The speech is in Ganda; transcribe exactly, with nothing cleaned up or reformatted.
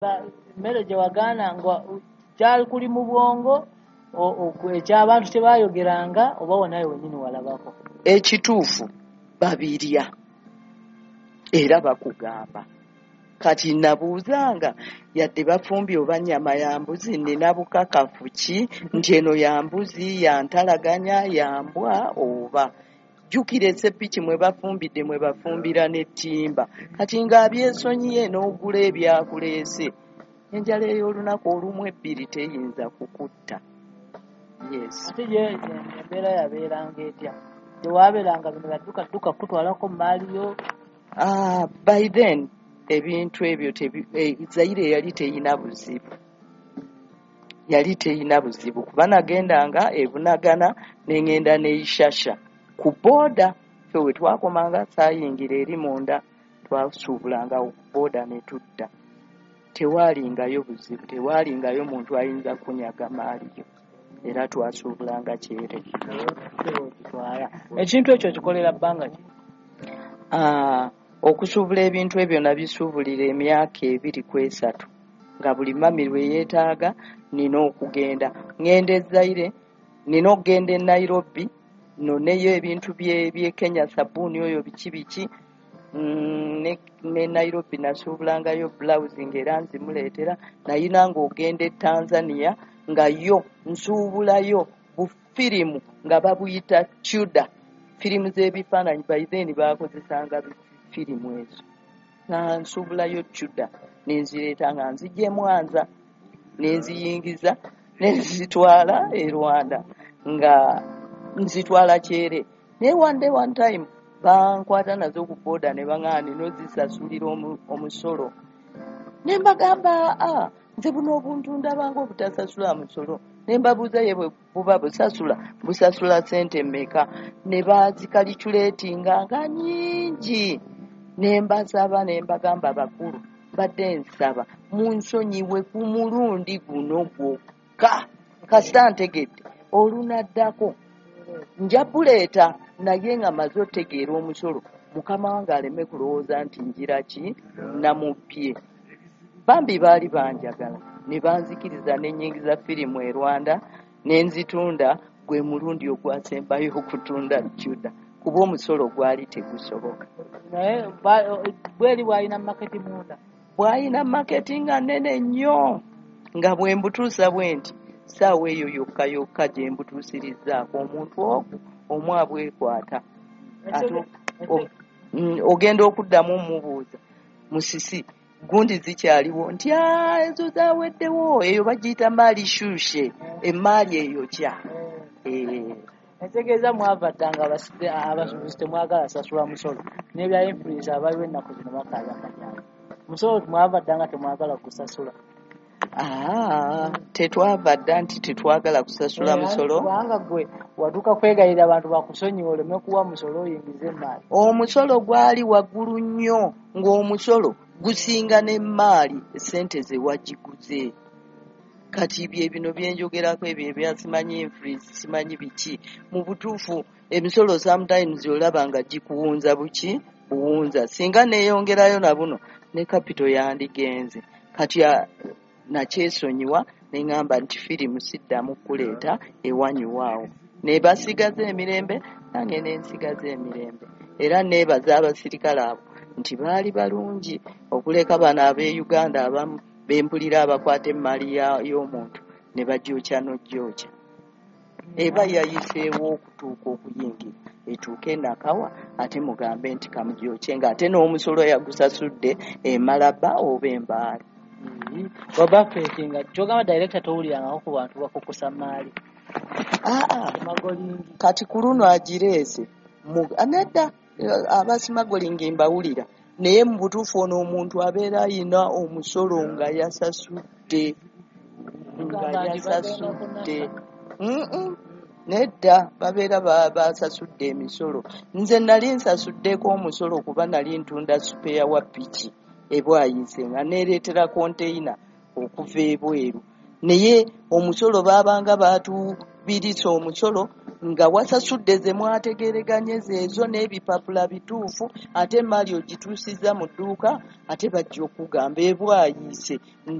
mmere gye wagaana nga kyali kuli mu bwongo eky'abantu tebayogeranga oba wonayo wennyini walabako? Ekituufu babirya era bakugamba. Kati nabuuzanga yadde bafumbye oba nnyama ya mbuzi, nina bukakafu ki nti eno ya mbuzi, ya ntalaganya, ya mbwa oba. Jjukira esseppiki mwe bafumbidde mwe bafumbira n'ettimba. Kati ng'abyesonyiye n'ogula ebyakuleese. Enjala ey'olunaku olumu ebbiri teyinza kukutta. Yes. Ate ye embeera yabeeranga etya? Tewaabeeranga bino byadduka-dduka kutwalako maaliyo? Ah, by then ebintu ebyo eh, Zaire yali teyina buzibu. Yali teyina buzibu kuba nagendanga ebunagana n'engenda n'eishasha. Ku booda ffe we twakomanga saayingira eri munda twasuubulanga ku booda ne tutta. Tewaalingayo buzibu, tewaalingayo muntu ayinza kunyaga maaliyo. Era twasuubulanga kyere. Ekintu ekyo kikolera bbanga ki? Ah, okusuubula ebintu ebyo nabisuubulira emyaka ebiri ku esatu. Nga buli mami lwe yeetaaga nina okugenda. Ngenda e Zaire, nina okugenda e Nairobi, noneyo ebintu by'e Kenya sabbuuni oyo biki biki. Mm, ne, ne Nairobi nasuubulangayo blouse ng'era nzimuleetera. Nayina ng'ogenda e Tanzania nga yo nsuubulayo bufirimu nga babuyita Tudor. Firimu z'ebifaananyi by then baakozesanga firimu ezo. Na nsuubulayo Tudor nenzireeta nga nzijja e Mwanza nenziyingiza nenzitwala e Rwanda nga nzitwala kyere. Naye one day one time bankwata nazo ku booda ne baŋŋamba nina ozisasulira omusolo. Ne mbagamba ah, nze buno obuntu ndabanga obutasasula musolo. Ne mbabuuza ye buba busasula busasula ssente mmeka? Ne bazikaliculatinga nga nnyingi. Ne mbasaba ne mbagamba bakulu badde nsaba munsonyiwe ku mulundi guno gwokka. Kasita ntegedde olunaddako nja buleeta naye nga maze otegeera omusolo mukama wange aleme kulowooza nti njira ki namubbye. Bambi baali banjagala ne banzikiriza n'ennyingiza firimu e Rwanda ne nzitunda gwe mulundi ogwasembayo okutunda Tudor kuba omusolo gwali tegusoboka. Naye bweri bwalina maketi munda? Bwalina maketi nga nnene nnyo nga bwe mbutuusa bwe nti saawa eyo yokka yokka gye mbutuusirizzaako omuntu ogwo omu abwekwata. Ogenda okuddamu mubuuza musisi gundi zikyaliwo nti ezo zaaweddewo, eyo bagiyita maali shuushe, emaali eyo kya. Etegeeza mwavaddanga abasuubuzi temwagala sasula musolo n'ebya influence abaliwo ennaku zino bakaaza kanyanga. Musolo mwavaddanga temwagala kusasula? Ah, tetwavadda nti tetwagala kusasula musolo. Kubanga gwe watuuka kwegayirira abantu bakusonyiwe oleme kuwa musolo oyingize emaali. Omusolo gwali waggulu nnyo ng'omusolo gusinga n'emaali essente ze wagiguze. Kati bye bino byenjogerako ebyo ebya simanyi influence simanyi biki. Mu butuufu emisolo sometimes olaba nga gikuwunza buki buwunza. Singa neeyongerayo na buno ne kapito yandigenze. Kati nakyesonyiwa ne ŋŋamba nti firimu siddamu kuleeta ewanyuwaawo. Ne basigaza emirembe nange ne nsigaza emirembe. Era neebaza abasirikale abo nti baali balungi okuleka bano ab'e Uganda abamu bempulira abakwata emaali y'omuntu ne bagyokya n'ogyokya. Eba yayiseewo okutuuka okuyingira etuuke nakawa ate mugambe nti kamugyokye ng'ate n'omusolo yagusasudde emalaba oba embaala. Waba feekinga kyogamba director towulirangako ku bantu bakukusa maali? Aa, kati ku luno agireese nedda abasimagolingi mbawulira naye mu butuufu ono omuntu abeera ayina omusolo nga yasasudde nga yasasudde nedda babeera basasudde emisolo. Nze nali nsasuddeko omusolo kuba nali ntunda supeya wa piki ebwayise nga neereetera konteyina okuva ebweru naye omusolo baabanga baatubiritse omusolo nga wasasudde ze mwategereganye zeezo n'ebipapula bituufu ate emali ogituusiza mu dduuka ate bajja okugamba ebwayiise